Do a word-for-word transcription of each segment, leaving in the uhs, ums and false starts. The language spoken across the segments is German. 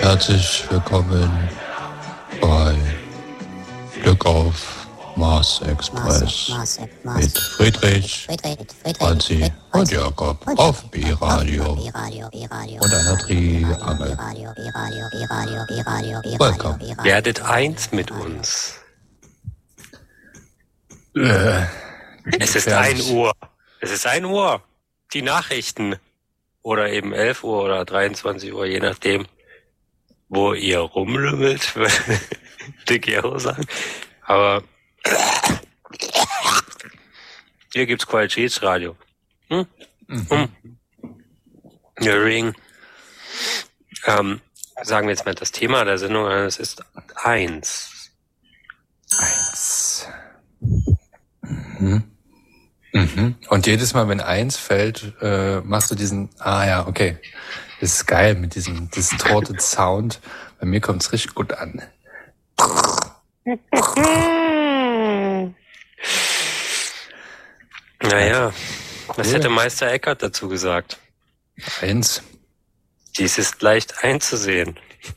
Herzlich willkommen bei Glück auf Mars Express Mars, Mars, Mars. mit Friedrich, Friedrich, Friedrich, Franzi Friedrich, und Jakob auf B-Radio B-Radio, B-Radio, und einer Triangel. B-Radio, B-Radio, B-Radio, B-Radio, B-Radio, Welcome. B-Radio. Werdet eins mit uns. Äh, Es ist ein Uhr. Es ist ein Uhr. Die Nachrichten. Oder eben elf Uhr oder dreiundzwanzig Uhr, je nachdem, wo ihr rumlümmelt, würde Dick Jero sagen. Aber hier gibt's Qualitätsradio. Hm? Mhm. Hm. Ja, Ring. Ähm, sagen wir jetzt mal das Thema der Sendung, es ist eins. Eins. Mhm. Mhm. Und jedes Mal, wenn eins fällt, äh, machst du diesen, ah ja, okay. Das ist geil mit diesem distorted Sound. Bei mir kommt's richtig gut an. Naja, was Cool. hätte Meister Eckhart dazu gesagt? Eins. Dies ist leicht einzusehen.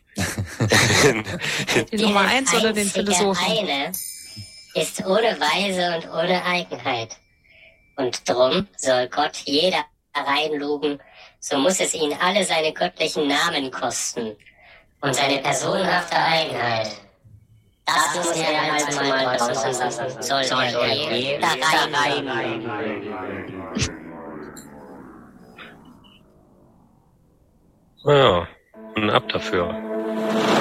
Die Nummer eins oder den einzige Philosophen? Eine ist ohne Weise und ohne Eigenheit. Und drum soll Gott jeder reinlugen, so muss es ihn alle seine göttlichen Namen kosten. Und seine personhafte Eigenheit. Das muss er halt mal draußen lassen, soll er jeder rein. Ja, und ab dafür.